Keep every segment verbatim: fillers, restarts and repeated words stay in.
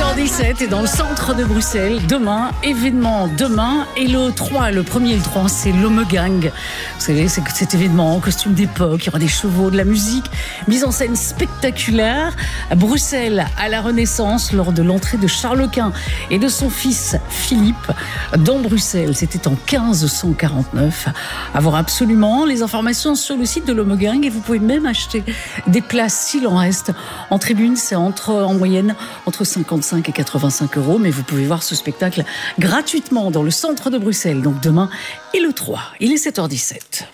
heures dix-sept et dans le centre de Bruxelles, demain, événement demain et le trois, le premier et le trois, c'est l'Homegang. Vous savez, c'est cet événement en costume d'époque, il y aura des chevaux, de la musique, mise en scène spectaculaire. À Bruxelles, à la Renaissance, lors de l'entrée de Charles Quint et de son fils Philippe dans Bruxelles. C'était en quinze cent quarante-neuf. À voir absolument les informations sur le site de l'Homegang et vous pouvez même acheter des places s'il en reste. En tribune, c'est entre, en moyenne entre cinquante-cinq et quatre-vingt-cinq euros, mais vous pouvez voir ce spectacle gratuitement dans le centre de Bruxelles, donc demain et le trois. Il est sept heures dix-sept.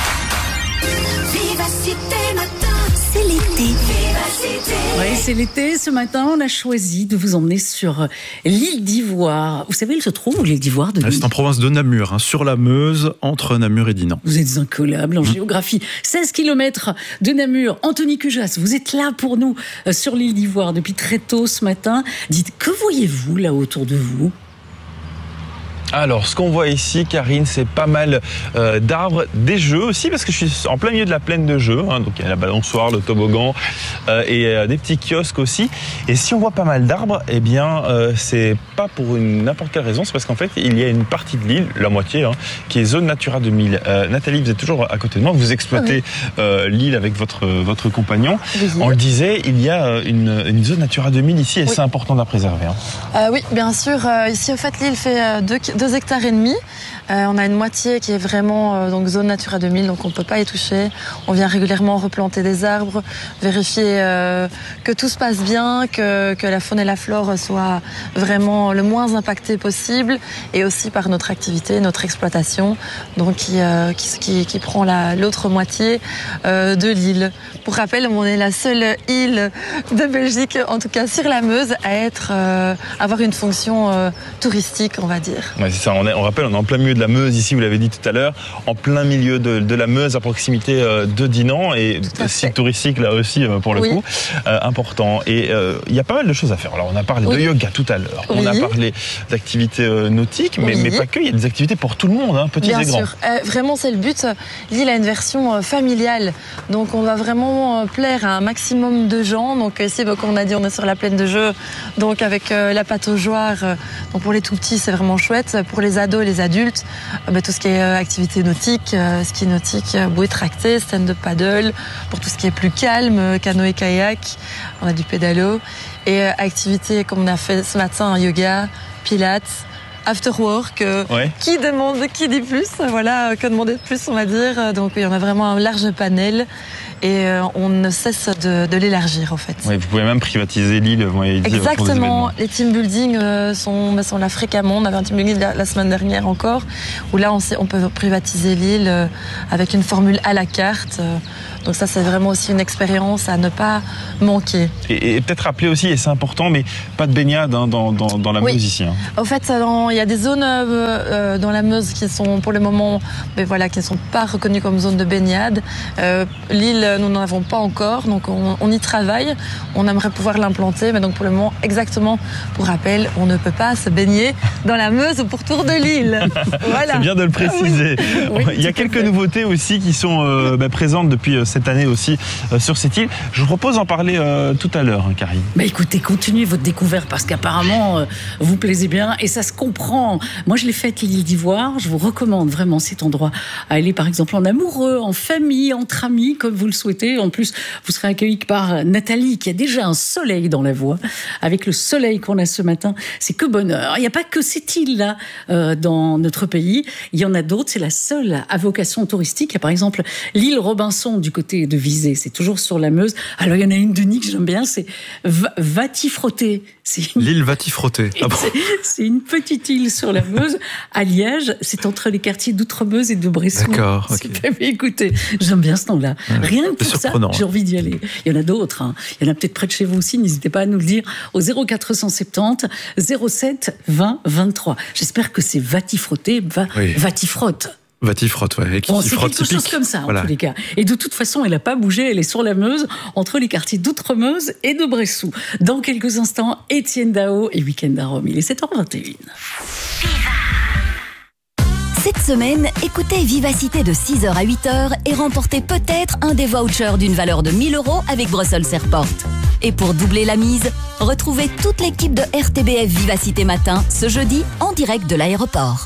Vivacité matin, c'est l'été. Vivacité. Oui, c'est l'été. Ce matin, on a choisi de vous emmener sur l'île d'Ivoire. Vous savez, elle se trouve où l'île d'Ivoire de C'est en province de Namur, hein, sur la Meuse, entre Namur et Dinan. Vous êtes incollable en mmh. géographie. seize kilomètres de Namur. Anthony Cujas, vous êtes là pour nous euh, sur l'île d'Ivoire depuis très tôt ce matin. Dites, que voyez-vous là autour de vous ? Alors, ce qu'on voit ici, Karine, c'est pas mal euh, d'arbres, des jeux aussi, parce que je suis en plein milieu de la plaine de jeux. Hein, donc, il y a la balançoire, le toboggan euh, et euh, des petits kiosques aussi. Et si on voit pas mal d'arbres, eh bien, euh, c'est pas pour une n'importe quelle raison. C'est parce qu'en fait, il y a une partie de l'île, la moitié, hein, qui est zone Natura deux mille. Euh, Nathalie, vous êtes toujours à côté de moi. Vous exploitez oui. euh, l'île avec votre votre compagnon. Oui. On le disait, il y a une, une zone Natura deux mille ici, et oui. c'est important de la préserver. Hein. Euh, oui, bien sûr. Euh, ici, en fait, l'île fait euh, deux deux hectares et demi. Euh, on a une moitié qui est vraiment euh, donc zone Natura deux mille, donc on ne peut pas y toucher. On vient régulièrement replanter des arbres, vérifier euh, que tout se passe bien, que, que la faune et la flore soient vraiment le moins impactées possible, et aussi par notre activité, notre exploitation, donc qui, euh, qui, qui, qui prend la, l'autre moitié euh, de l'île. Pour rappel, on est la seule île de Belgique, en tout cas sur la Meuse, à être, euh, avoir une fonction euh, touristique, on va dire. Ouais, c'est ça. On, est, on rappelle, on est en plein milieu de la Meuse ici, vous l'avez dit tout à l'heure, en plein milieu de, de la Meuse, à proximité de Dinan, et site touristique là aussi pour le oui. coup, euh, important. Et il euh, y a pas mal de choses à faire. Alors on a parlé oui. de yoga tout à l'heure, oui. on a parlé d'activités euh, nautiques, mais, oui. mais pas que, il y a des activités pour tout le monde, hein, petits Bien et grands. Bien sûr, euh, vraiment c'est le but. L'île a une version euh, familiale, donc on va vraiment euh, plaire à un maximum de gens. Donc ici, bah, comme on a dit, on est sur la plaine de jeux, donc avec euh, la pataugeoire. Euh, donc pour les tout petits, c'est vraiment chouette. Pour les ados et les adultes, euh, bah, tout ce qui est euh, activité nautique, euh, ski nautique, euh, bouée tractée, stand-up paddle. Pour tout ce qui est plus calme, euh, canoë kayak, on a du pédalo. Et euh, activité comme on a fait ce matin, yoga, pilates, after work, euh, ouais. qui demande, qui dit plus, voilà, que demander de plus, on va dire. Donc il y en a vraiment un large panel. Et euh, on ne cesse de, de l'élargir en fait. Oui, vous pouvez même privatiser l'île. Vous m'avez dit, exactement. Les team building euh, sont, sont là fréquemment. On avait un team building la, la semaine dernière encore, où là on, sait, on peut privatiser l'île euh, avec une formule à la carte. Euh, donc ça, c'est vraiment aussi une expérience à ne pas manquer. Et, et peut-être rappeler aussi, et c'est important, mais pas de baignade hein, dans, dans, dans la oui. Meuse ici. Hein. En fait, il y a des zones euh, euh, dans la Meuse qui sont pour le moment, mais voilà, qui ne sont pas reconnues comme zone de baignade. Euh, l'île, nous n'en avons pas encore, donc on, on y travaille. On aimerait pouvoir l'implanter, mais donc pour le moment, exactement, pour rappel, on ne peut pas se baigner dans la Meuse au pourtour de l'île. Voilà. C'est bien de le préciser. Oui. Oui, il y a quelques nouveautés aussi qui sont euh, bah, présentes depuis euh, cette année aussi euh, sur cette île. Je vous propose d'en parler euh, tout à l'heure, hein, Karine. Bah écoutez, continuez votre découverte parce qu'apparemment euh, vous plaisez bien et ça se comprend. Moi, je l'ai faite l'île d'Ivoire. Je vous recommande vraiment cet endroit à aller, par exemple, en amoureux, en famille, entre amis, comme vous le souhaitez. En plus, vous serez accueillis par Nathalie, qui a déjà un soleil dans la voix. Avec le soleil qu'on a ce matin, c'est que bonheur. Il n'y a pas que cette île-là euh, dans notre pays. Il y en a d'autres. C'est la seule à vocation touristique. Il y a par exemple l'île Robinson du côté de Visé. C'est toujours sur la Meuse. Alors, il y en a une de Nice que j'aime bien, c'est Vatifroté. C'est une... L'île Vatifroté. Ah bon. c'est, c'est une petite île sur la Meuse, à Liège. C'est entre les quartiers d'Outremeuse et de Bresson. D'accord. Okay. Écoutez, j'aime bien ce nom-là. Ouais, rien que pour ça, j'ai envie d'y aller. Il y en a d'autres. Hein. Il y en a peut-être près de chez vous aussi. N'hésitez pas à nous le dire au zéro quatre cent soixante-dix zéro sept vingt vingt-trois. J'espère que c'est Vatifroté. Va, oui. Vatifrotte. Vatifrotte, ouais. Et qui bon, c'est frotte, quelque c'est chose pique. comme ça, voilà. En tous les cas. Et de toute façon, elle n'a pas bougé. Elle est sur la Meuse, entre les quartiers d'Outremeuse et de Bressou. Dans quelques instants, Étienne Dao et Week-end à Rome. Il est sept heures vingt et un. Cette semaine, écoutez Vivacité de six heures à huit heures et remportez peut-être un des vouchers d'une valeur de mille euros avec Brussels Airport. Et pour doubler la mise, retrouvez toute l'équipe de R T B F Vivacité Matin ce jeudi en direct de l'aéroport.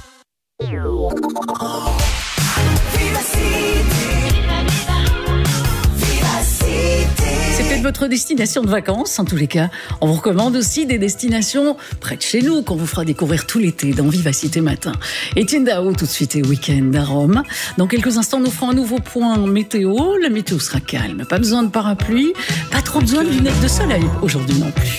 C'est peut-être votre destination de vacances, en tous les cas. On vous recommande aussi des destinations près de chez nous, qu'on vous fera découvrir tout l'été dans Vivacité Matin. Etienne Dao, tout de suite, et week-end à Rome. Dans quelques instants, nous ferons un nouveau point météo. La météo sera calme, pas besoin de parapluie, pas trop besoin de lunettes de soleil aujourd'hui non plus.